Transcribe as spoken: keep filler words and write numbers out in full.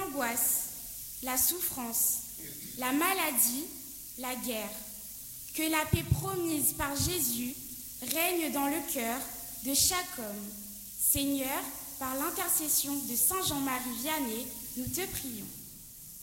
l'angoisse, la souffrance, la maladie, la guerre. Que la paix promise par Jésus règne dans le cœur de chaque homme. Seigneur, par l'intercession de Saint Jean-Marie Vianney, nous te prions.